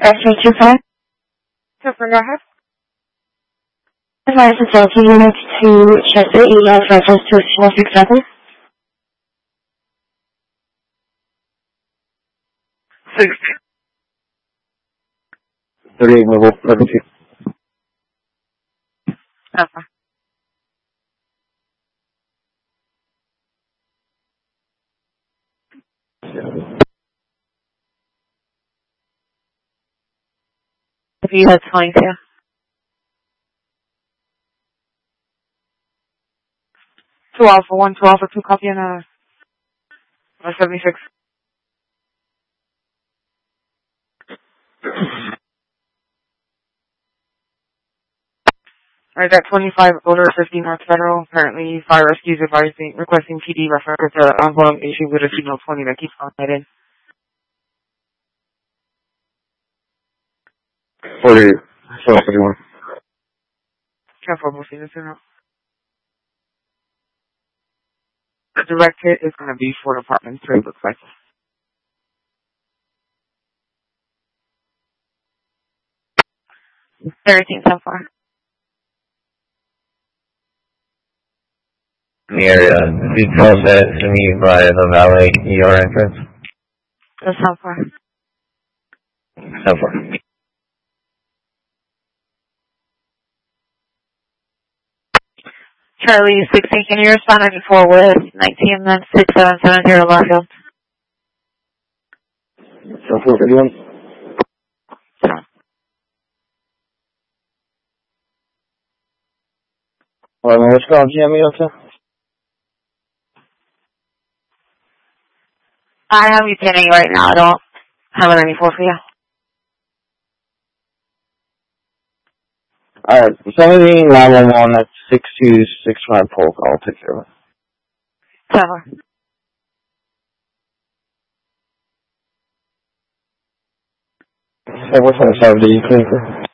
325. Yes, go ahead. Advise the Delta unit to check the email reference to small 67. 60. 38 mobile, 11-2. Okay. If you had 22. 2 Alpha 1, 2 Alpha 2, copy and 76. Alright, that 25 Order 50 North Federal. Apparently, fire rescues requesting PD reference to ongoing issue with a signal 20 that keeps on headed. 48. 41. Careful, we'll see this out. The direct hit is going to be for Department 3, looks like. Everything so far. In the area, details that to me by the valet ER entrance. That's how far. So far. Charlie 16, can you respond 94 with 19 then 6770 Larfield? So 451. What's going on, Jimmy? I have you pinning right now. I don't have an 94 for you. Alright, 17 911, that's 6265 Polk. I'll take care of it. Trevor. Hey, what's on 5D?